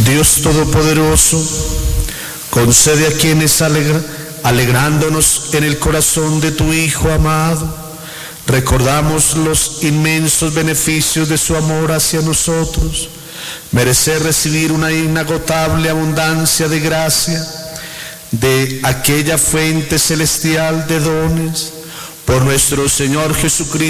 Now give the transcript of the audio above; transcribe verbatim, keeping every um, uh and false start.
Dios Todopoderoso, concede a quienes alegra, alegrándonos en el corazón de tu Hijo amado, recordamos los inmensos beneficios de su amor hacia nosotros, merecer recibir una inagotable abundancia de gracia de aquella fuente celestial de dones, por nuestro Señor Jesucristo,